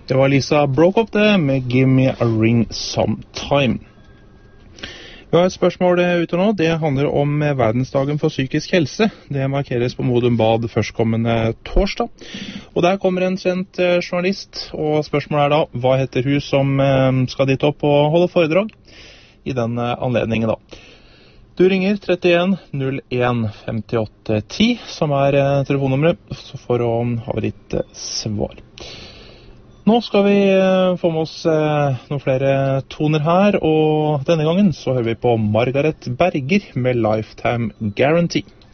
Det var Lisa Brokop det, med Give Me a Ring Sometime. Vi har et spørsmål ute nå. Det handler om verdensdagen for psykisk helse. Det markeres på Modum Bad førstkommende torsdag. Og der kommer en kjent journalist, og spørsmålet da, hva heter hun som skal dit opp og holde foredrag i den anledningen da? Du ringer 31 01 58 10, som telefonnummeret, for å ha litt svar. Nå skal vi få med oss noen flere toner her, og denne gangen så hører vi på Margaret Berger med Lifetime Guarantee.